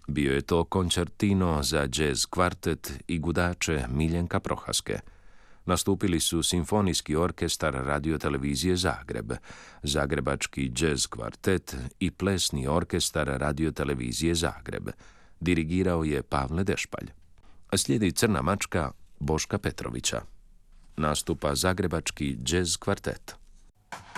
Bio je to koncertino za džez kvartet i gudače Miljenka Prohaske. Nastupili su Simfonijski orkestar Radiotelevizije Zagreb, Zagrebački džez kvartet i Plesni orkestar Radiotelevizije Zagreb. Dirigirao je Pavle Dešpalj. Slijedi Crna mačka Boška Petrovića. Nastupa Zagrebački džez kvartet.